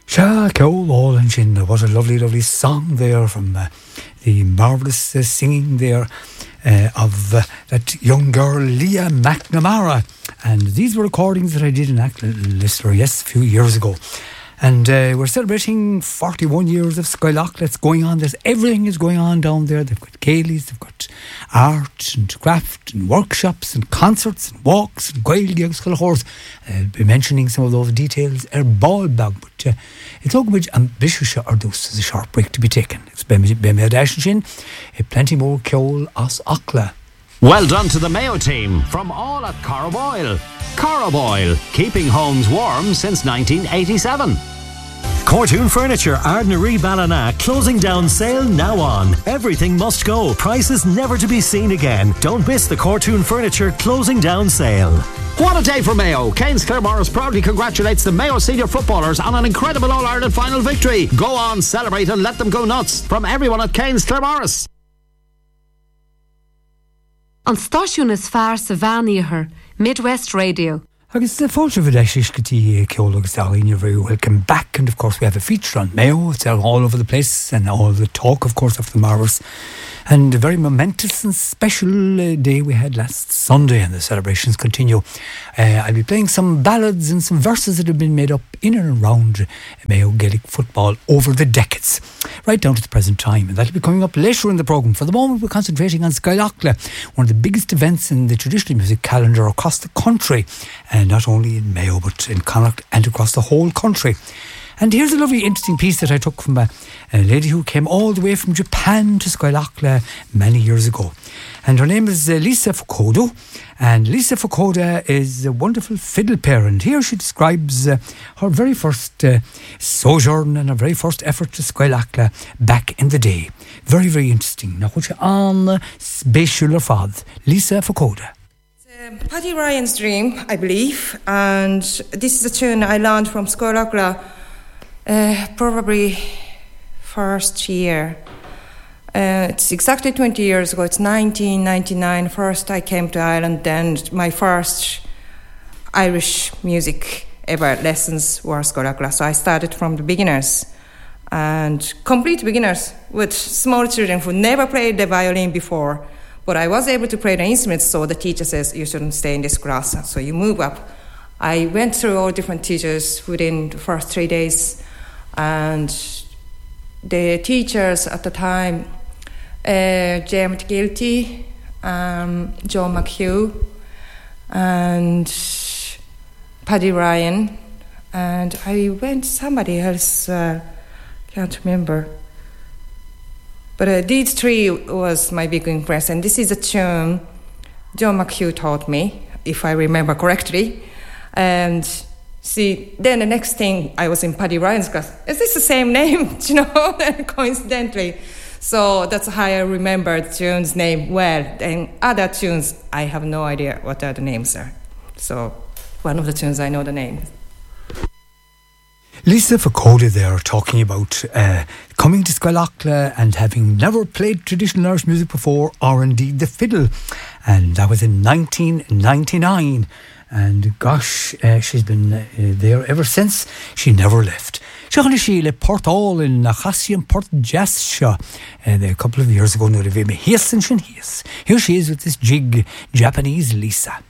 Sha Ceol All Sin. What a lovely, lovely song there from the marvellous singing there of that young girl, Leah McNamara. And these were recordings that I did in Lister, yes, a few years ago. And we're celebrating 41 years of Skylock. That's going on. Everything is going on down there. They've got Céilís, they've got art and craft and workshops and concerts and walks and Gaeilge Sculchors. I'll be mentioning some of those details ball-bag, but it's all much ambitious or dus as a short break to be taken. It's Bemia Dashin, plenty more Ceol as Akla. Well done to the Mayo team from all at Carraboyle. Carraboyle, keeping homes warm since 1987. Cortoon Furniture, Ardnaree Ballina, closing down sale now on. Everything must go. Prices never to be seen again. Don't miss the Cortoon Furniture closing down sale. What a day for Mayo. Cairns Claremorris proudly congratulates the Mayo senior footballers on an incredible All-Ireland final victory. Go on, celebrate and let them go nuts. From everyone at Cairns Claremorris. An stáisiún is fearr sa bheanaíochar, Midwest Radio. Agus the Fáilte Bhidéis Gotí Ceol agus Dálainn, you're very welcome back. And of course we have a feature on Mayo. It's all over the place and all the talk, of course, of the Marvellous. And a very momentous and special day we had last Sunday, and the celebrations continue. I'll be playing some ballads and some verses that have been made up in and around Mayo Gaelic football over the decades, right down to the present time. And that'll be coming up later in the programme. For the moment, we're concentrating on Skylockla, one of the biggest events in the traditional music calendar across the country, and not only in Mayo, but in Connacht and across the whole country. And here's a lovely interesting piece that I took from a lady who came all the way from Japan to Skylockla many years ago. And her name is Lisa Fukuda. And Lisa Fukuda is a wonderful fiddle player. And here she describes her very first sojourn and her very first effort to Skylockla back in the day. Very, very interesting. Now, what's on special fad? Lisa Fukuda. Paddy Ryan's Dream, I believe. And this is a tune I learned from Skylockla. Probably first year. It's exactly 20 years ago. It's 1999. First I came to Ireland, and my first Irish music ever lessons were Skylockla. So I started from the beginners, and complete beginners with small children who never played the violin before. But I was able to play the instruments, so the teacher says, you shouldn't stay in this class, so you move up. I went through all different teachers within the first 3 days. And the teachers at the time, James Gilty, John McHugh, and Paddy Ryan, and I went somebody else, can't remember. But these three was my big impression. And this is a tune John McHugh taught me, if I remember correctly. And see, then the next thing, I was in Paddy Ryan's class. Is this the same name? You know, coincidentally. So that's how I remember the tune's name well. And other tunes, I have no idea what the names are. So one of the tunes, I know the name. Lisa Fukuda there talking about coming to Skylockla and having never played traditional Irish music before, or indeed the fiddle. And that was in 1999. And gosh, she's been there ever since. She never left. Sean Sheila Portall in Nachasian Port Jasha a couple of years ago. Here she is with this jig, Japanese Lisa.